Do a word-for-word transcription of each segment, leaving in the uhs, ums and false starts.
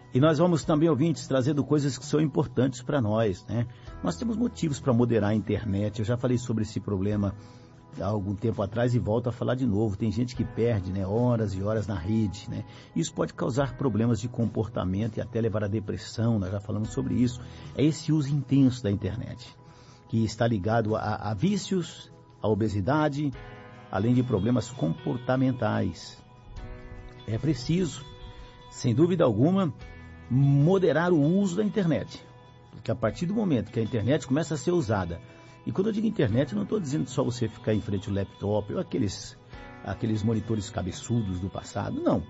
E nós vamos também, ouvintes, trazendo coisas que são importantes para nós, né? Nós temos motivos para moderar a internet. Eu já falei sobre esse problema há algum tempo atrás e volto a falar de novo. Tem gente que perde, né, horas e horas na rede, né? Isso pode causar problemas de comportamento e até levar à depressão. Nós já falamos sobre isso. É esse uso intenso da internet, que está ligado a, a vícios, a obesidade, além de problemas comportamentais. É preciso, sem dúvida alguma, moderar o uso da internet. Porque a partir do momento que a internet começa a ser usada, e quando eu digo internet, eu não estou dizendo só você ficar em frente ao laptop ou aqueles, aqueles monitores cabeçudos do passado, não.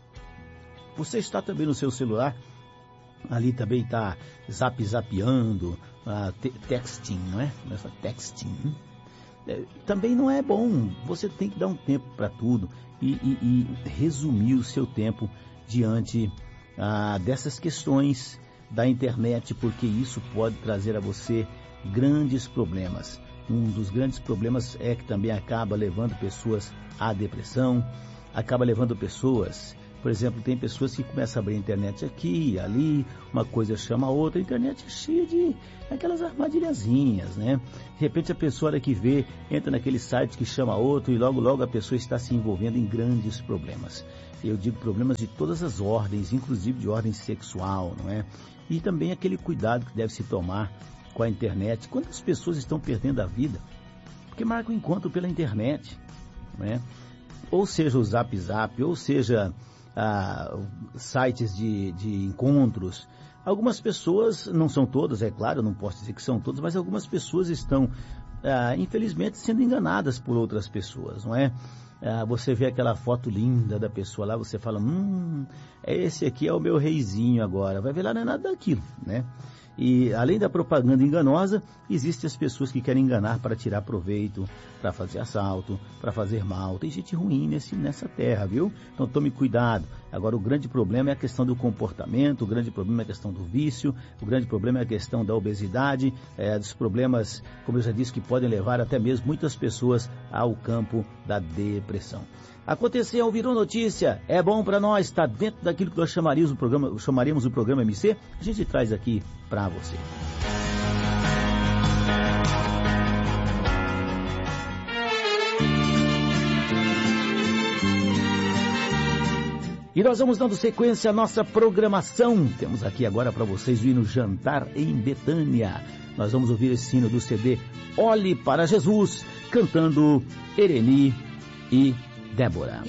Você está também no seu celular, ali também está zap zapeando, uh, te texting, não é? Começa texting. É, também não é bom. Você tem que dar um tempo para tudo e, e, e resumir o seu tempo diante ah, dessas questões da internet, porque isso pode trazer a você grandes problemas. Um dos grandes problemas é que também acaba levando pessoas à depressão, acaba levando pessoas, por exemplo, tem pessoas que começam a abrir a internet aqui e ali, uma coisa chama a outra, a internet é cheia de aquelas armadilhazinhas, né? De repente a pessoa hora que vê, entra naquele site que chama outro e logo logo a pessoa está se envolvendo em grandes problemas. Eu digo problemas de todas as ordens, inclusive de ordem sexual, não é? E também aquele cuidado que deve se tomar com a internet. Quantas pessoas estão perdendo a vida porque marcam encontro pela internet, não é? Ou seja o Zap Zap, ou seja ah, sites de, de encontros. Algumas pessoas, não são todas, é claro, eu não posso dizer que são todas, mas algumas pessoas estão, ah, infelizmente, sendo enganadas por outras pessoas, não é? Ah, você vê aquela foto linda da pessoa lá, você fala, hum, esse aqui é o meu reizinho agora. Vai ver lá, não é nada daquilo, né? E além da propaganda enganosa, existem as pessoas que querem enganar para tirar proveito, para fazer assalto, para fazer mal. Tem gente ruim nesse, nessa terra, viu? Então tome cuidado. Agora o grande problema é a questão do comportamento, o grande problema é a questão do vício, o grande problema é a questão da obesidade, é, dos problemas, como eu já disse, que podem levar até mesmo muitas pessoas ao campo da depressão. Aconteceu, virou notícia, é bom para nós, está dentro daquilo que nós chamaríamos o programa, chamaríamos o programa M C, a gente traz aqui para você. E nós vamos dando sequência à nossa programação. Temos aqui agora para vocês o hino Jantar em Betânia. Nós vamos ouvir esse hino do C D Olhe para Jesus, cantando Ereni e Débora.